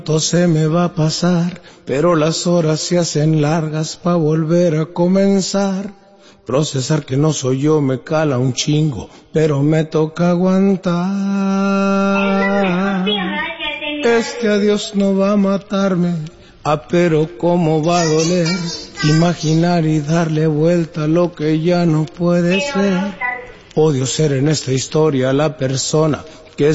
Todo se me va a pasar, pero las horas se hacen largas pa' volver a comenzar. Procesar que no soy yo me cala un chingo, pero me toca aguantar. Este adiós no va a matarme, pero cómo va a doler. Imaginar y darle vuelta a lo que ya no puede ser. Odio ser en esta historia la persona